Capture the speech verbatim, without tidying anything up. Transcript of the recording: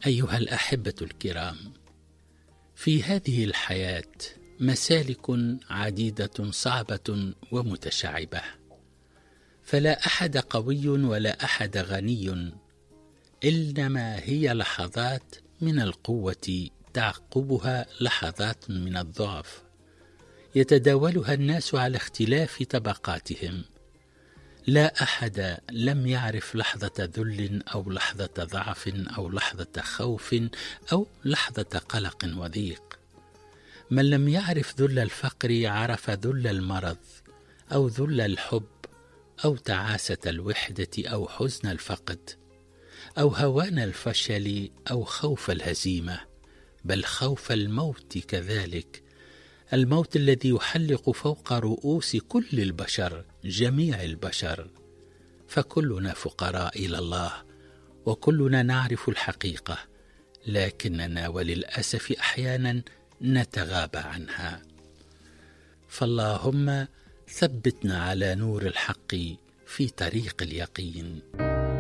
أيها الأحبة الكرام، في هذه الحياة مسالك عديدة صعبة ومتشعبة، فلا أحد قوي ولا أحد غني، إنما هي لحظات من القوة تعقبها لحظات من الضعف، يتداولها الناس على اختلاف طبقاتهم. لا أحد لم يعرف لحظة ذل أو لحظة ضعف أو لحظة خوف أو لحظة قلق وضيق. من لم يعرف ذل الفقر عرف ذل المرض أو ذل الحب أو تعاسة الوحدة أو حزن الفقد أو هوان الفشل أو خوف الهزيمة، بل خوف الموت كذلك، الموت الذي يحلق فوق رؤوس كل البشر، جميع البشر. فكلنا فقراء إلى الله، وكلنا نعرف الحقيقة، لكننا وللأسف أحيانا نتغابى عنها. فاللهم ثبتنا على نور الحق في طريق اليقين.